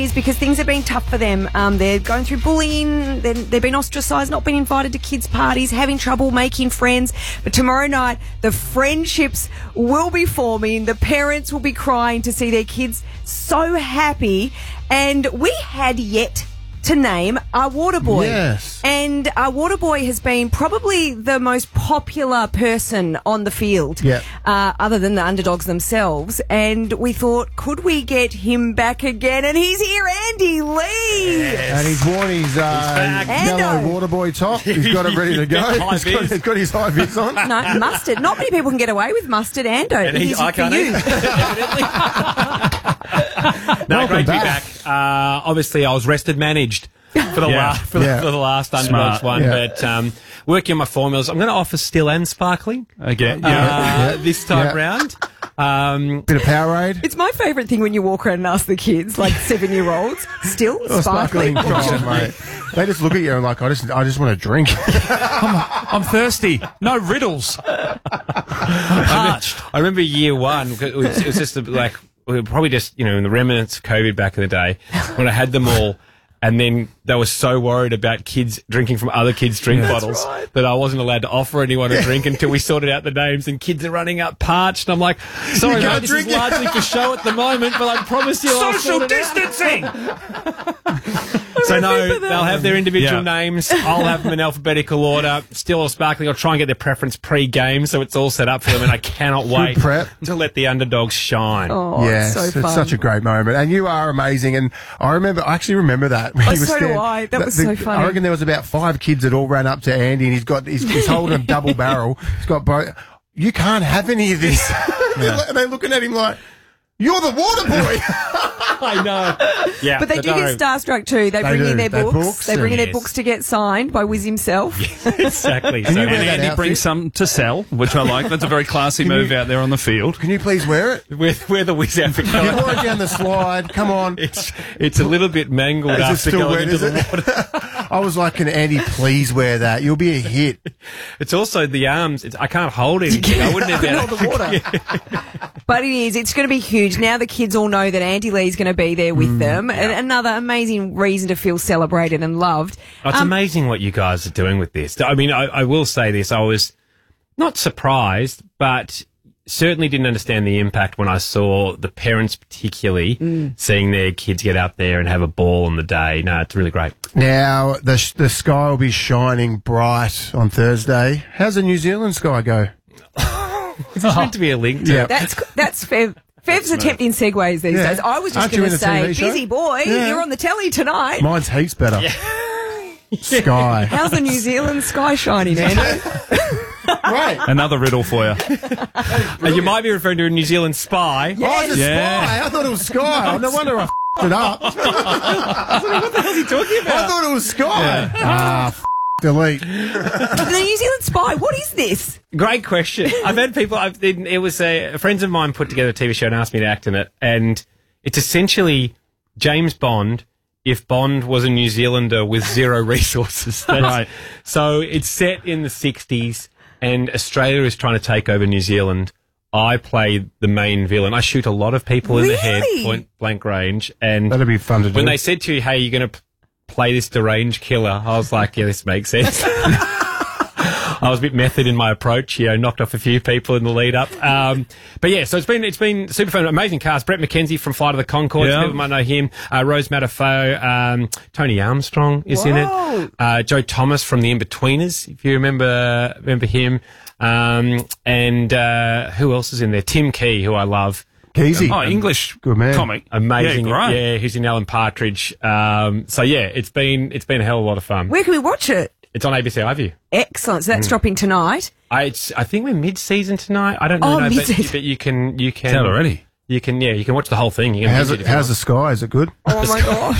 is because things have been tough for them. They're going through bullying, they've been ostracised, not been invited to kids' parties, having trouble making friends. But tomorrow night, the friendships will be forming. The parents will be crying to see their kids so happy. And we had yet to name our water boy. Yes. And our water boy has been probably the most popular person on the field, other than the underdogs themselves. And we thought, could we get him back again? And he's here, Andy Lee. Yes. And he's worn his yellow water boy top. He's got it ready to go. He's got his high vis on. No, mustard. Not many people can get away with mustard, Ando. And I can't either. No, great to be back. Obviously, I was rested, managed for the last underdogs one, but working on my formulas. I'm going to offer still and sparkling again this time round. Bit of Powerade. It's my favourite thing when you walk around and ask the kids, like 7-year-olds, still sparkling. Mate. They just look at you and like, I just want to drink. I'm thirsty. No riddles. I'm parched. I remember year one. It was just like. We were probably just, in the remnants of COVID back in the day when I had them all, and then they were so worried about kids drinking from other kids' drink bottles that I wasn't allowed to offer anyone a drink until we sorted out the names, and kids are running up parched, and I'm like, sorry mate, this is largely for show at the moment, but I promise you I'll social distancing! So no, they'll have their individual names. I'll have them in alphabetical order. Still or sparkling. I'll try and get their preference pre-game, so it's all set up for them, and I cannot wait to let the underdogs shine. Oh, yes, so fun. It's such a great moment, and you are amazing. And I actually remember that. When he was do I. That was so funny. I reckon there was about 5 kids that all ran up to Andy, and he's holding a double barrel. He's got both. You can't have any of this. And they're looking at him like, you're the water boy. I know. Yeah, but they do get starstruck too. They bring in their books. They bring in their Yes. books to get signed by Wiz himself. Exactly. And Andy brings some to sell, which I like. That's a very classy move out there on the field. Can you please wear it? Wear the Wiz outfit. You wore it down the slide. Come on. It's a little bit mangled Is it after still going wet, into is the it? water. I was like, can Andy please wear that? You'll be a hit. It's also the arms. I can't hold anything. I wouldn't have been hold the water. But it is. It's going to be huge. Now the kids all know that Andy Lee's going to be there with them. And another amazing reason to feel celebrated and loved. It's amazing what you guys are doing with this. I mean, I will say this. I was not surprised, but certainly didn't understand the impact when I saw the parents particularly seeing their kids get out there and have a ball on the day. No, it's really great. Now, the sky will be shining bright on Thursday. How's the New Zealand sky go? Is this meant to be a link to That's fair. Fev's attempting segues these days. I was just going to say, busy boy, you're on the telly tonight. Mine's heaps better. Sky. How's the New Zealand sky shining, Andy? Great. Another riddle for you. And you might be referring to a New Zealand spy. Oh, it's a sky. I thought it was sky. No wonder I f***ed it up. What the hell is he talking about? I thought it was sky. Delete. The New Zealand spy, what is this? Great question. I've had people, it was friends of mine put together a TV show and asked me to act in it. And it's essentially James Bond if Bond was a New Zealander with zero resources. Right. So it's set in the 60s and Australia is trying to take over New Zealand. I play the main villain. I shoot a lot of people in the head, point blank range. And that'd be fun to do. When they said to you, hey, you're going to play this deranged killer, I was like, yeah, this makes sense. I was a bit method in my approach, knocked off a few people in the lead up. But yeah, so it's been super fun, amazing cast. Brett McKenzie from Flight of the Conchords, people might know him. Rose Matafeo, Tony Armstrong is in it. Joe Thomas from The Inbetweeners, if you remember him. And who else is in there? Tim Key, who I love. Keezy. English good man. Comic. Amazing. Yeah, great. Yeah, who's in Alan Partridge. So yeah, it's been a hell of a lot of fun. Where can we watch it? It's on ABC iView. Excellent. So that's dropping tonight. I think we're mid-season tonight. I don't know, but you can. It's out already. You can watch the whole thing. How's the sky? Is it good? Oh my gosh.